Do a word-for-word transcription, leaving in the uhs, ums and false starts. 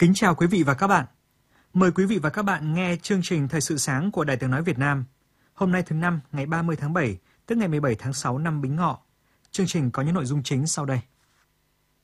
Kính chào quý vị và các bạn. Mời quý vị và các bạn nghe chương trình Thời sự sáng của Đài Tiếng nói Việt Nam. Hôm nay thứ năm, ngày ba mươi tháng bảy, tức ngày mười bảy tháng sáu năm Bính Ngọ. Chương trình có những nội dung chính sau đây.